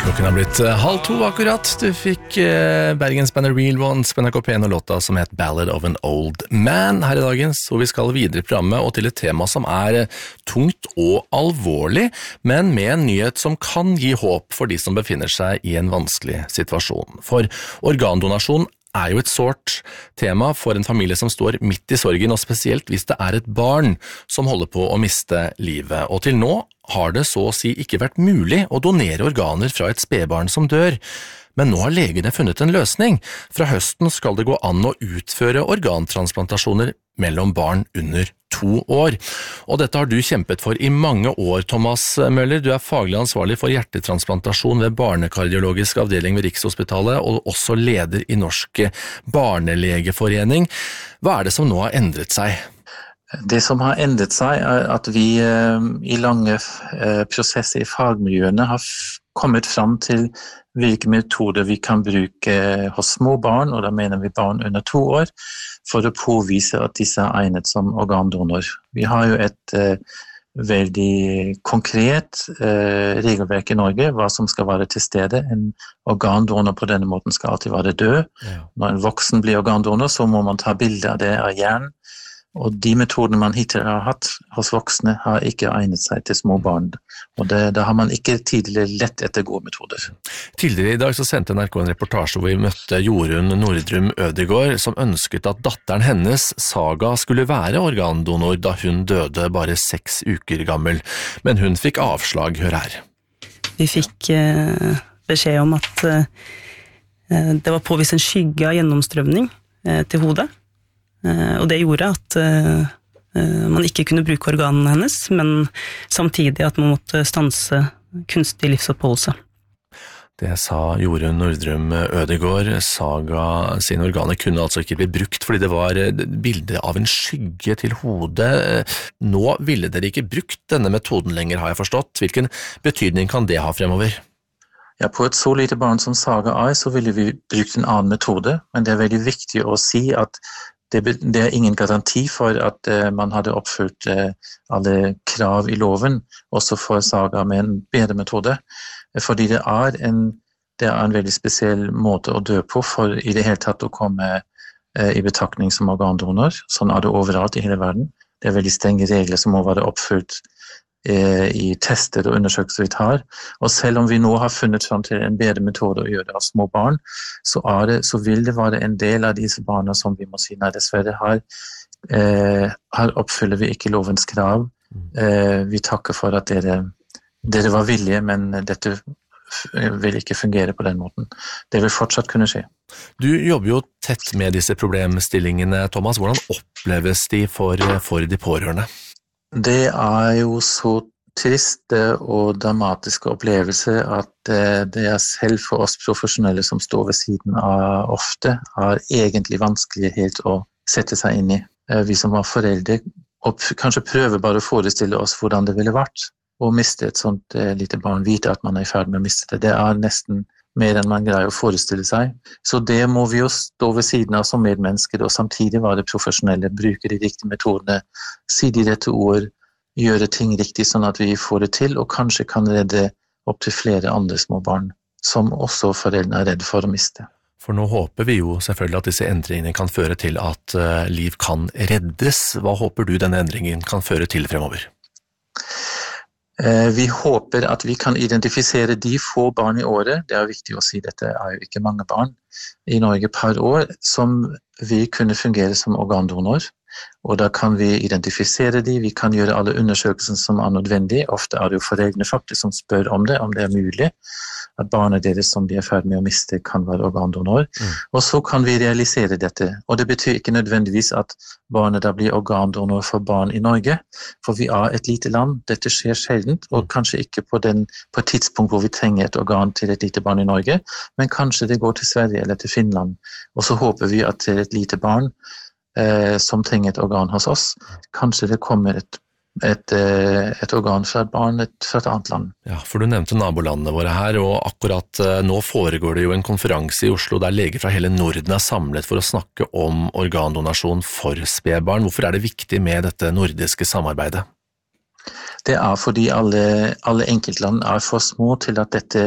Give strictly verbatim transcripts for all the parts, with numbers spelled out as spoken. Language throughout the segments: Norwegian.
Klokken har blitt halv to akkurat. Du fikk Bergensbandet Real Ones, N R K P en og låta som het Ballad of an Old Man her i dagens, hvor vi skal videre i programmet og til et tema som er tungt og alvorlig, men med en nyhet som kan gi håp for de som befinner seg i en vanskelig situasjon. For organdonasjon er jo et sårt tema for en familie som står midt i sorgen, og spesielt hvis det er et barn som holder på å miste livet. Og til nå har det så å si ikke vært mulig å donere organer fra et spedbarn som dør. Men nå har legene funnet en løsning. Fra høsten skal det gå an å utføre organtransplantasjoner mellom barn under to år. Og dette har du kjempet for i mange år, Thomas Møller. Du er faglig ansvarlig for hjertetransplantasjon ved Barnekardiologisk avdeling ved Rikshospitalet, og også leder i Norsk Barnelegeforening. Hva er det som nå har endret seg? Det som har endret seg er at vi eh, i lange eh, prosesser i fagmiljøene har f- kommet frem til hvilke metoder vi kan bruke hos små barn, og da mener vi barn under to år, for å påvise at disse er egnet som organdonor. Vi har jo et eh, veldig konkret eh, regelverk i Norge, hva som skal være til stede. En organdonor på denne måten skal alltid være død. Ja. Når en voksen blir organdonor, så må man ta bilder av det av hjernen. Og de metodene man hittil har hatt hos voksne har ikke egnet seg til små barn. Og det, da har man ikke tidligere lett etter gode metoder. Tidligere i dag så sendte N R K en reportasje hvor vi møtte Jorunn Nordrum Ødegård, som ønsket at datteren hennes, Saga, skulle være organdonor da hun døde bare seks uker gammel. Men hun fikk avslag, hør her. Vi fikk eh, beskjed om at eh, det var påvist en skygge av gjennomstrømning eh, til hodet. Og det gjorde at uh, man ikke kunne bruke organene hennes, men samtidig at man måtte stanse kunstig livsoppholdelse. Det sa Jorunn Nordrum Ødegård. Saga sine organer kunne altså ikke bli brukt fordi det var bilde av en skygge til hodet. Nå ville dere ikke brukt denne metoden lenger, har jeg forstått. Hvilken betydning kan det ha fremover? Ja, på et så lite barn som Saga er, så ville vi brukt en annen metode, men det er veldig viktig å si at Det, det er ingen garanti for at uh, man hadde oppfylt uh, alle krav i loven, også for Saga med en bedre metode, fordi det er en, det er en veldig spesiell måte å dø på for i det hele tatt å komme uh, i betraktning som organdonor. Sånn er det overalt i hele verden. Det er veldig strenge regler som må være oppfylt uh, i tester og undersøkelser vi tar. Og selv om vi nå har funnet frem til en bedre metode å gjøre det av små barn, så, er det, så vil det være en del av disse barna som vi må si, nei, dessverre her, eh, her oppfyller vi ikke lovens krav. Eh, vi takker for at dere, dere var villige, men dette vil ikke fungere på den måten. Det vil fortsatt kunne skje. Du jobber jo tett med disse problemstillingene, Thomas. Hvordan oppleves de for, for de pårørende? Det er jo så triste og dramatiske opplevelser at det er selv for oss profesjonelle som står ved siden av ofte, er egentlig vanskelig helt å sette seg inn i. Vi som var foreldre, og kanskje prøver bare å forestille oss hvordan det ville vært å miste et sånt lite barn, vite at man er i ferd med å miste det. Det er nesten mer enn man greier å forestille seg. Så det må vi jo stå ved siden av som medmennesker, og samtidig være profesjonelle, bruke de riktige metodene, si de rette ord, gjøre ting riktig sånn at vi får det til, og kanskje kan redde opp til flere andre små barn, som også foreldrene er redde for å miste. For nå håper vi jo selvfølgelig at disse endringene kan føre til at uh, liv kan reddes. Hva håper du denne endringen kan føre til fremover? Eh, vi håper at vi kan identifisere de få barn i året, det er viktig å si, dette er jo ikke mange barn i Norge per år, som vi kunne fungere som organdonor. Og da kan vi identifisere de, vi kan gjøre alle undersøkelser som er nødvendig. Ofte er det jo foreldrene faktisk som spør om det, om det er mulig, at barnet deres som de er ferdig med å miste kan være organdonor. Mm. Og så kan vi realisere dette. Og det betyr ikke nødvendigvis at barnet da blir organdonor for barn i Norge, for vi er et lite land, dette skjer sjeldent, og kanskje ikke på, den, på et tidspunkt hvor vi trenger et organ til et lite barn i Norge, men kanskje det går til Sverige eller til Finland. Og så håper vi at til et lite barn Eh, som trenger et organ hos oss, kanskje det kommer et, et, et organ fra et barn et, fra et annet land. Ja, for du nevnte nabolandene våre her, og akkurat nå foregår det jo en konferanse i Oslo der leger fra hele Norden er samlet for å snakke om organdonasjon for spedbarn. Hvorfor er det viktig med dette nordiske samarbeidet? Det er fordi alle, alle enkeltland er for små til at dette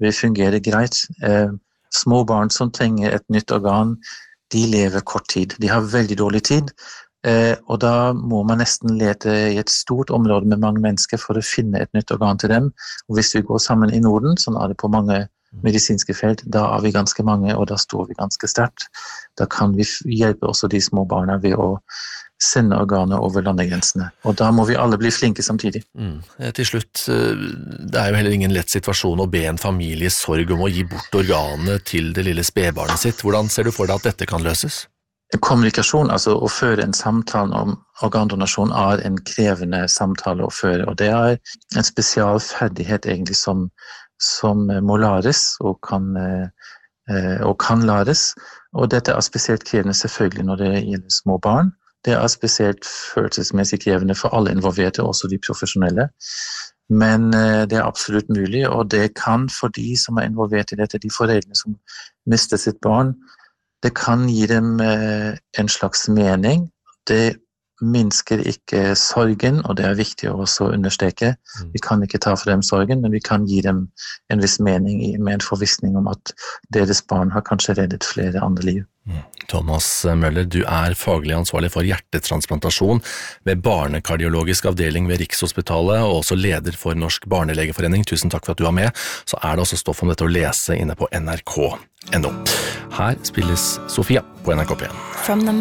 vil fungere greit. Eh, små barn som trenger et nytt organ, de lever kort tid. De har veldig dårlig tid, eh, og da må man nesten lete i et stort område med mange mennesker for å finne et nytt organ til dem. Og hvis vi går sammen i Norden, sånn er det på mange medisinske felt, da er vi ganske mange, og da står vi ganske sterkt. Da kan vi hjelpe også de små barna ved å sende organer over landegrensene. Og da må vi alle bli flinke samtidig. Mm. Til slutt, det er jo heller ingen lett situasjon å be en familie i sorg om å gi bort organet til det lille spedbarnet sitt. Hvordan ser du for deg at dette kan løses? Kommunikasjon, altså å føre en samtale om organdonasjon er en krevende samtale å føre, og det er en spesialferdighet egentlig som som må læres og kan, eh, og kan læres. Og dette er spesielt krevende selvfølgelig når det gjelder små barn. Det er spesielt følelsesmessig krevende for alle involverte, også de profesjonelle. Men eh, det er absolutt mulig, og det kan for de som er involvert i dette, de foreldrene som mister sitt barn, det kan gi dem eh, en slags mening. Det minsker ikke sorgen, og det er viktig å også understreke. Vi kan ikke ta for dem sorgen, men vi kan gi dem en viss mening med en forvissning om at deres barn har kanskje reddet flere andre liv. Thomas Møller, du er faglig ansvarlig for hjertetransplantasjon ved Barnekardiologisk avdeling ved Rikshospitalet, og også leder for Norsk Barnelegeforening. Tusen takk for at du var med. Så er det også stoff om dette å lese inne på N R K punktum N O. Her spilles Sofia på N R K P en.